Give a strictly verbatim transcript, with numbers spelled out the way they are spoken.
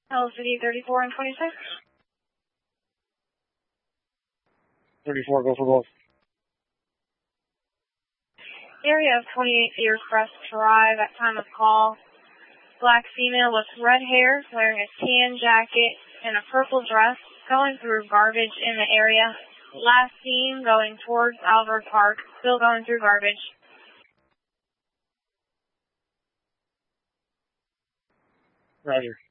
L C D thirty-four and twenty-six. thirty-four, go for both. Area of twenty-eight Deerscrest Drive at time of call. Black female with red hair, wearing a tan jacket and a purple dress, going through garbage in the area. Last seen going towards Albert Park, still going through garbage. Roger.